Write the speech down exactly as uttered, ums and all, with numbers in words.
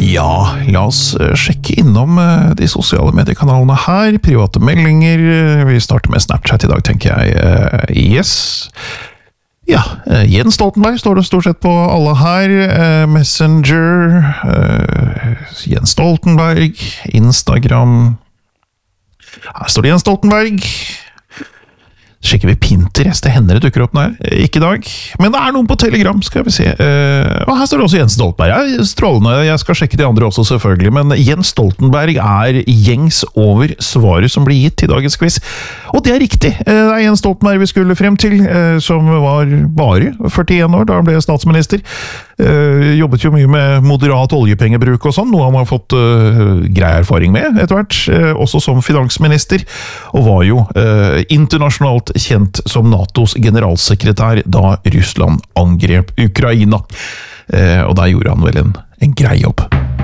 Ja, la oss sjekke innom de sosiale mediekanalene her, private meldinger. Vi starter med Snapchat i dag, tenker jeg. Yes. Ja, Jens Stoltenberg står det stort sett på alle her. Messenger, Jens Stoltenberg, Instagram. Her står det Jens Stoltenberg. Sjekker vi Pinterest, det hender det dukker opp der. Ikke i dag, men det er noen på Telegram, skal vi se. Uh, og her står det også Jens Stoltenberg. Ja, strålende, jeg skal sjekke de andre også selvfølgelig, men Jens Stoltenberg er gjengs over svaret som blir gitt i dagens quiz. Og det er riktig, uh, det er Jens Stoltenberg vi skulle frem til, uh, som var bare førtien år da han ble statsminister. Uh, jobbet jo mye med moderat oljepengebruk og sånn, noe han har fått uh, grei erfaring med etter hvert, uh, også som finansminister, og var jo uh, internasjonalt kjent som NATOs generalsekretær da Russland angrep Ukraina. Uh, og der gjorde han vel en, en grei jobb.